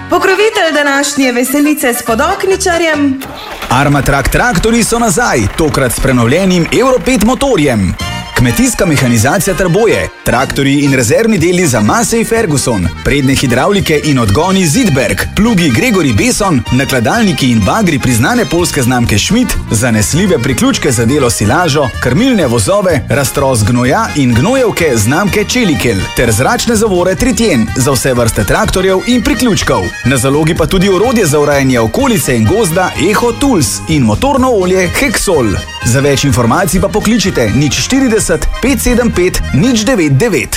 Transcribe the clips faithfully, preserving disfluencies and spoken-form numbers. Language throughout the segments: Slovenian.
Pokrovitelj današnje veselice s Podokničarjem. Armatrak traktorji so nazaj, tokrat s prenovljenim Euro pet motorjem. Kmetijska mehanizacija Trboje, traktorji in rezervni deli za Massey Ferguson, prednje hidravlike in odgoni Zidberg, plugi Gregory Beson, nakladalniki in bagri priznane poljske znamke Schmidt, zanesljive priključke za delo silažo, krmilne vozove, raztros gnoja in gnojevke znamke Čelikel, ter zračne zavore Tritjen za vse vrste traktorjev in priključkov. Na zalogi pa tudi orodje za urejanje okolice in gozda Eho Tools in motorno olje Hexol. Za več informacij pa pokličite nič štirideset pet sedem pet nič devet devet.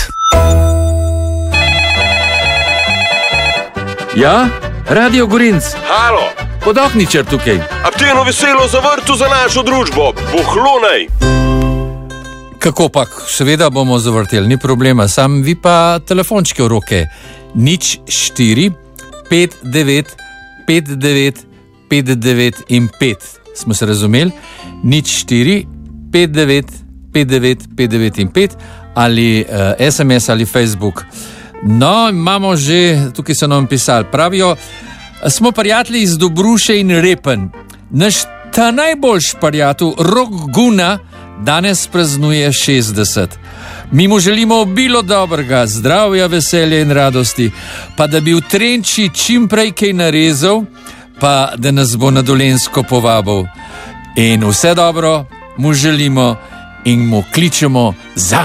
Ja, Radio Gorinc. Halo. Podokničar tukaj. Aktivno veselo zavrtu za našo družbo. Buhlonej. Kako pak, seveda bomo zavrteli, ni problema, sam vi pa telefončke v roke. Nič štiri pet devet pet devet pet devet in pet. Smo se razumeli? Nič štiri pet devet pet devet pet devet in pet ali uh, es em es ali Facebook. No, imamo že, tukaj so nam pisali, pravijo, smo prijatelji iz Dobruše in Repen. Naš ta najboljš prijatelj, Rok Guna, danes praznuje šestdeset. Mi mu želimo obilo dobrega, zdravja, veselja in radosti, pa da bi v Trenči čim prej kaj narezal, pa da nas bo na Dolenjsko povabil. In vse dobro mu želimo in mu kličemo za